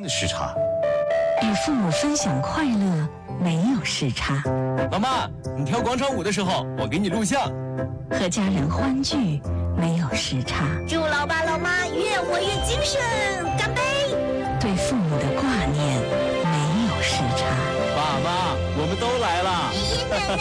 时差。 与父母分享快乐没有时差。 老妈，你跳广场舞的时候，我给你录像。 和家人欢聚没有时差。 祝老爸老妈越活越精神，干杯！ 对父母的挂念没有时差。 爸妈，我们都来了。 爷爷奶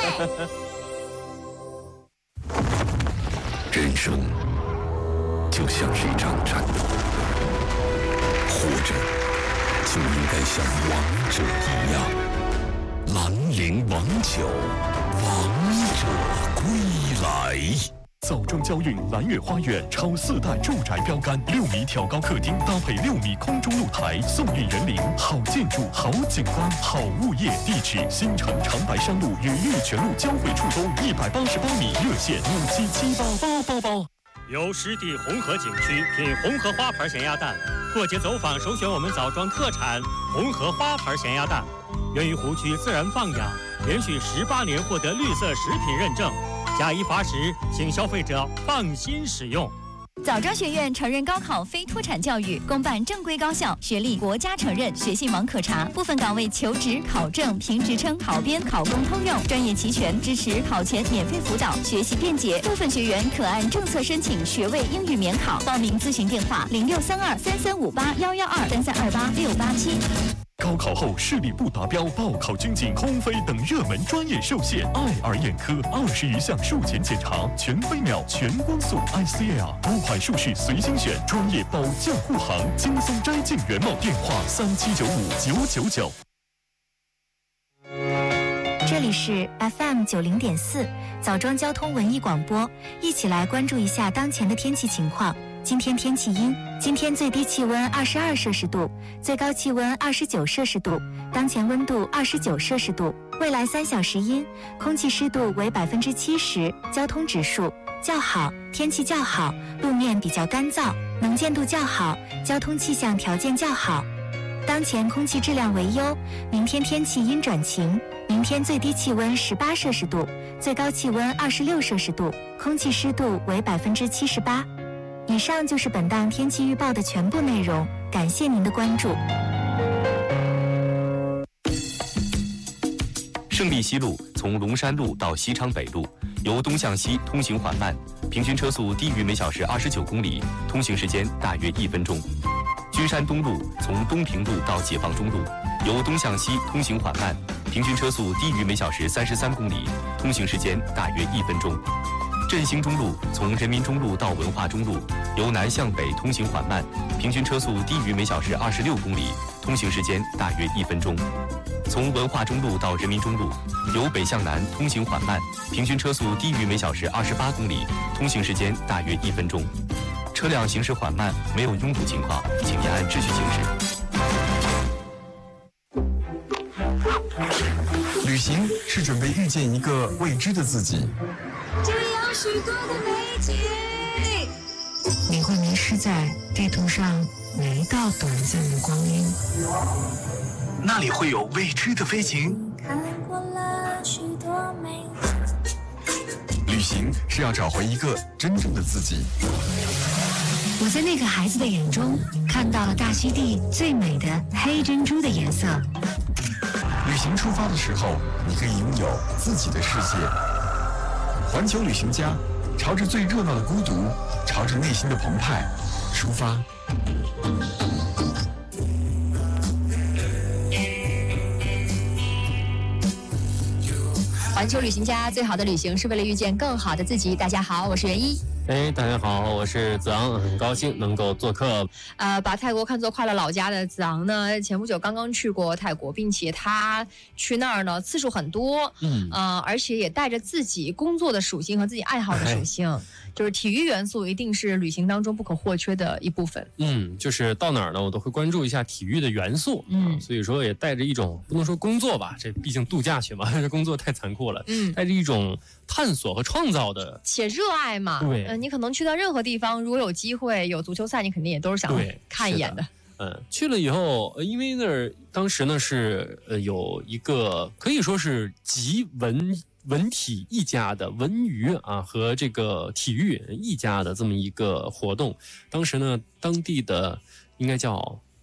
奶。人生就像是一场战斗，活着就应该像王者一样。兰陵王酒，王者归来。枣庄交运蓝月花园超4代住宅标杆，6米挑高客厅搭配6米空中露台，送运人林，好建筑、好景观、好物业。地址：新城长白山路与玉泉路交汇处东188米，热线57788888。 由湿地红河景区品红河花牌咸鸭蛋，过节走访首选我们枣庄特产红河花牌咸鸭蛋，源于湖区自然放养，连续18年获得绿色食品认证。假一罚10，请消费者放心使用。 枣庄学院承认高考非脱产教育，公办正规高校，学历国家承认，学信网可查。部分岗位求职、考证、评职称、考编、考公通用，专业齐全，支持考前免费辅导，学习便捷。部分学员可按政策申请学位英语免考。报名咨询电话：063233581123328687。 高考后视力不达标、报考军警、空飞等热门专业受限，爱尔眼科20余项术前检查，全飞秒、全光速 ICL， 多款术式随心选，专业保驾护航，轻松摘镜圆梦。电话37959999。 这里是 FM 90.4枣庄交通文艺广播，一起来关注一下当前的天气情况。今天天气阴，今天最低气温22摄氏度，最高气温29摄氏度，当前温度29摄氏度。未来3小时阴，空气湿度为70%，交通指数较好，天气较好，路面比较干燥，能见度较好，交通气象条件较好。当前空气质量为优，明天天气阴转晴，明天最低气温18摄氏度，最高气温26摄氏度，空气湿度为78%。以上就是本档天气预报的全部内容，感谢您的关注。 胜利西路从龙山路到西昌北路，由东向西通行缓慢，平均车速低于每小时29公里，通行时间大约1分钟。君山东路从东平路到解放中路，由东向西通行缓慢，平均车速低于每小时33公里，通行时间大约1分钟。振兴中路从人民中路到文化中路，由南向北通行缓慢，平均车速低于每小时26公里，通行时间大约1分钟。从文化中路到人民中路，由北向南通行缓慢，平均车速低于每小时28公里，通行时间大约1分钟。车辆行驶缓慢，没有拥堵情况，请您按秩序行驶。旅行是准备遇见一个未知的自己。 这里有许多的美景， 你会迷失在地图上每一道短暂的光阴。 那里会有未知的飞行。 看过了许多美景。 旅行是要找回一个真正的自己。 我在那个孩子的眼中看到了大溪地最美的黑珍珠的颜色。 旅行出发的时候，你可以拥有自己的世界。环球旅行家，朝着最热闹的孤独，朝着内心的澎湃出发。 环球旅行家，最好的旅行是为了遇见更好的自己。大家好，我是袁一。 大家好，我是子昂，很高兴能够做客。 把泰国看作快乐老家的子昂呢，前不久刚刚去过泰国，并且他去那儿呢次数很多，而且也带着自己工作的属性和自己爱好的属性，就是体育元素一定是旅行当中不可或缺的一部分。 就是到哪儿呢，我都会关注一下体育的元素，所以说也带着一种不能说工作吧，这毕竟度假去嘛，这工作太残酷了，带着一种探索和创造的且热爱嘛。 对， 你可能去到任何地方，如果有机会有足球赛，你肯定也都是想看一眼的。 去了以后，因为那儿当时呢是有一个可以说是集文体一家的文娱和这个体育一家的这么一个活动。当时呢，当地的应该叫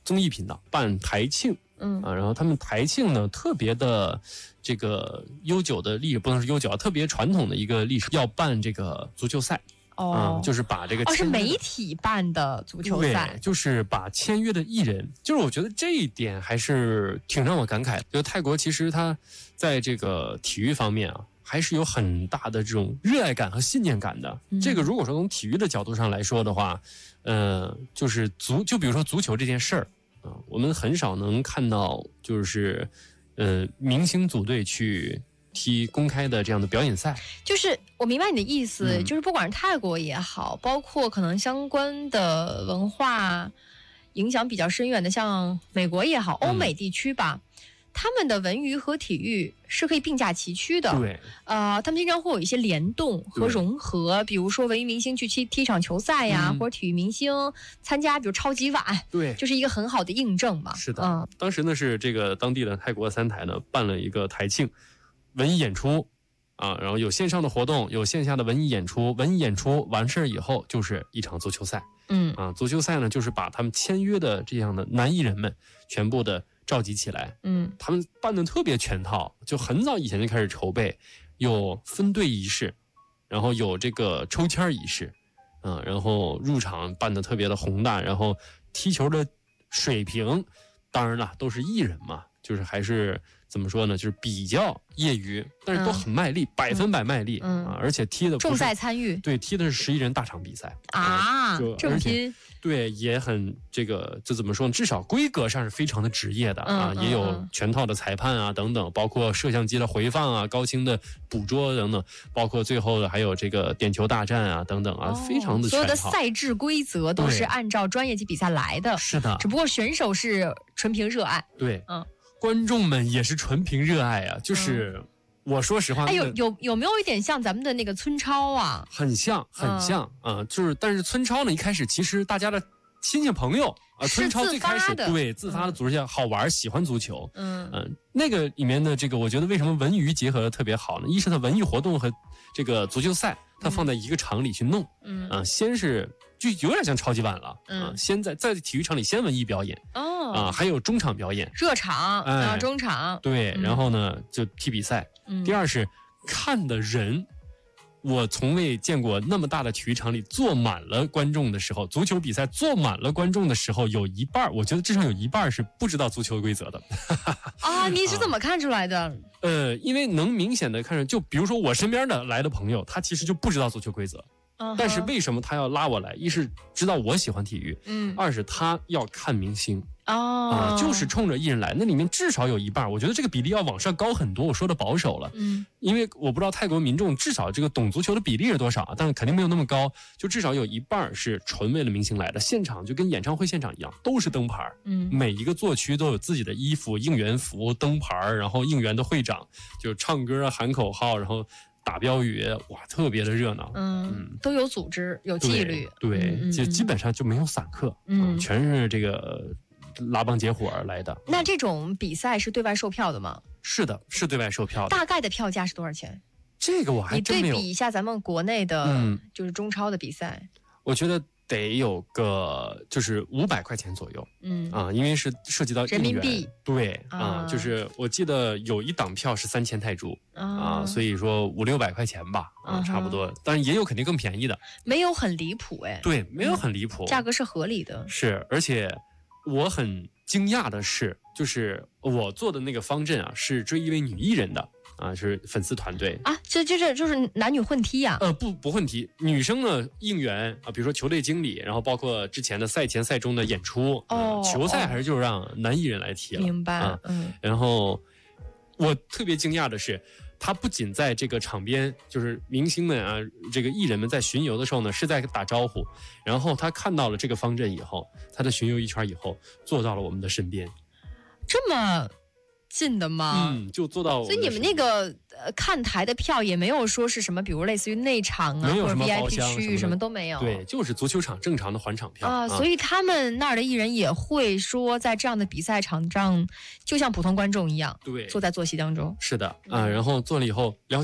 综艺频道办台庆，然后他们台庆呢特别的这个悠久的历史，不能是悠久啊，特别传统的一个历史，要办这个足球赛。就是把这个是媒体办的足球赛， 对，就是把签约的艺人，就是我觉得这一点还是挺让我感慨的。就泰国其实它在这个体育方面啊，还是有很大的这种热爱感和信念感的。这个如果说从体育的角度上来说的话，就是就比如说足球这件事儿啊，我们很少能看到就是明星组队去踢公开的这样的表演赛。 就是我明白你的意思，就是不管是泰国也好，包括可能相关的文化影响比较深远的像美国也好，欧美地区吧，他们的文娱和体育是可以并驾齐驱的。 对， 他们经常会有一些联动和融合，比如说文娱明星去踢场球赛呀，或者体育明星参加比如超级碗， 对， 就是一个很好的印证嘛。 是的，当时呢是这个当地的泰国3台呢办了一个台庆文艺演出啊，然后有线上的活动，有线下的文艺演出。文艺演出完事儿以后，就是一场足球赛。足球赛呢，就是把他们签约的这样的男艺人们全部的召集起来。他们办的特别全套，就很早以前就开始筹备，有分队仪式，然后有这个抽签仪式，然后入场办的特别的宏大，然后踢球的水平，当然了，都是艺人嘛，就是还是。怎么说呢？就是比较业余，但是都很卖力，100%卖力而且踢的重在参与， 对，踢的是11人大场比赛这么拼， 对，也很这个，就怎么说呢？至少规格上是非常的职业的也有全套的裁判啊等等，包括摄像机的回放啊、高清的捕捉等等，包括最后的还有这个点球大战啊等等非常的全套。 所有的赛制规则都是按照专业级比赛来的， 是的， 只不过选手是纯凭热爱， 对，观众们也是纯凭热爱啊，就是我说实话， 有没有一点像咱们的那个村超啊？ 很像就是但是村超呢，一开始其实大家的亲戚朋友村超最开始对自发的组织下好玩，喜欢足球，那个里面的这个，我觉得为什么文娱结合的特别好呢？一是它文艺活动和这个足球赛，它放在一个场里去弄，先是。就有点像超级碗了，先在体育场里先文艺表演，还有中场表演， 热场，然后中场， 对，然后呢就踢比赛。第二是看的人，我从未见过那么大的体育场里坐满了观众的时候，足球比赛坐满了观众的时候，有一半，我觉得至少有一半是不知道足球规则的。 你是怎么看出来的？ 因为能明显的看出，就比如说我身边的来的朋友，他其实就不知道足球规则。但是为什么他要拉我来？一是知道我喜欢体育，二是他要看明星就是冲着艺人来，那里面至少有一半，我觉得这个比例要往上高很多。我说的保守了，因为我不知道泰国民众至少这个懂足球的比例是多少，但是肯定没有那么高，就至少有一半是纯为了明星来的。现场就跟演唱会现场一样，都是灯牌，每一个座区都有自己的衣服、应援服、灯牌，然后应援的会长就唱歌喊口号，然后。打标语，哇，特别的热闹， 都有组织，有纪律， 对，就基本上就没有散客，全是这个拉帮结伙来的。 那这种比赛是对外售票的吗？ 是的，是对外售票的。 大概的票价是多少钱？ 这个我还真没有。 你对比一下咱们国内的，就是中超的比赛， 我觉得得有个就是500块钱左右，因为是涉及到人民币， 对就是我记得有一档票是3000泰铢所以说500-600块钱吧，差不多，但是也有肯定更便宜的， 没有很离谱对，没有很离谱， 价格是合理的， 是，而且我很惊讶的是，就是我做的那个方阵是追一位女艺人的。是粉丝团队就是男女混踢呀？ 不混踢，女生呢应援比如说球队经理，然后包括之前的赛前赛中的演出，球赛还是就让男艺人来踢了。 明白然后我特别惊讶的是，他不仅在这个场边，就是明星们这个艺人们在巡游的时候呢是在打招呼，然后他看到了这个方阵以后，他在巡游一圈以后坐到了我们的身边， 这么近的吗？ 就做到。 所以你们那个看台的票也没有说是什么，比如类似于内场或者 VIP 区域什么都没有。 对，就是足球场正常的还场票所以他们那儿的艺人也会说，在这样的比赛场上，就像普通观众一样， 对， 坐在坐席当中。 是的然后做了以后聊。